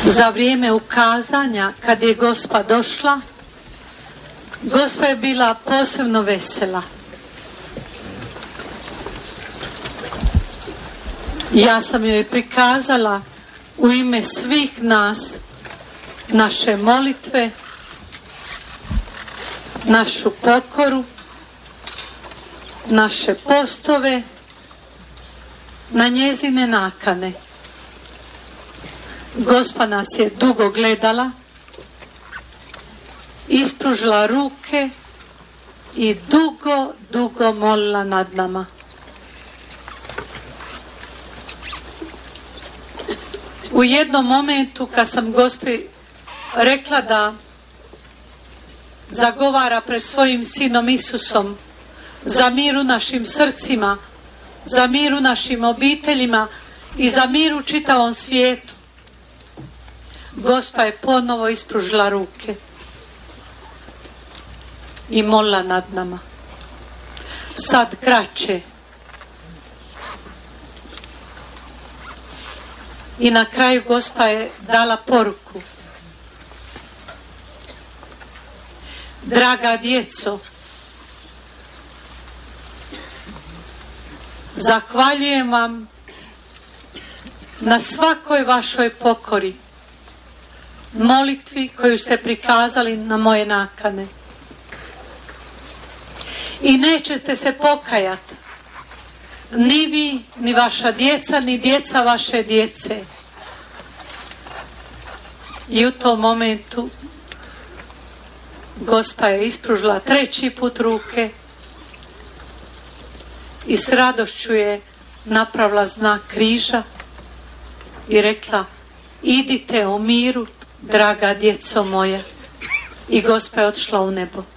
Za vrijeme ukazanja, kad je Gospa došla, Gospa je bila posebno vesela. Ja sam joj prikazala u ime svih nas naše molitve, našu pokoru, naše postove, na njezine nakane. Gospa nas je dugo gledala, ispružila ruke i dugo molila nad nama. U jednom momentu kad sam Gospi rekla da zagovara pred svojim sinom Isusom za mir u našim srcima, za mir u našim obiteljima i za mir u čitavom svijetu, Gospa je ponovo ispružila ruke i molila nad nama. Sad kraće. I na kraju Gospa je dala poruku. Draga djeco, zahvaljujem vam na svakoj vašoj pokori, molitvi koju ste prikazali na moje nakane. I nećete se pokajati, ni vi, ni vaša djeca, ni djeca vaše djece. I u tom momentu Gospa je ispružila 3. put ruke i s radošću je napravila znak križa i rekla: idite u miru, draga djeco moja. I Gospa je otišla u nebo.